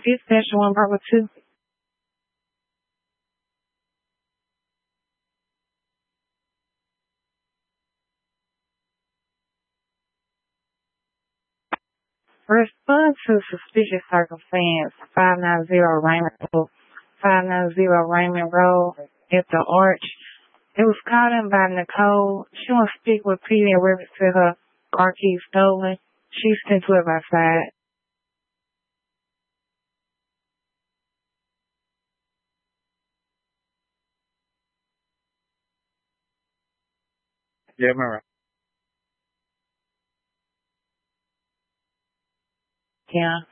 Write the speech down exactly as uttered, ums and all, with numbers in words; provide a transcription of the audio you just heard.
Dispatch one, Purple two. Respond to suspicious circumstance. five ninety Raymond five ninety Raymond Road at the Arch. It was called in by Nicole. She wants to speak with P D in reference to her car keys stolen. She's ten twelve outside. Yeah, remember. Yeah.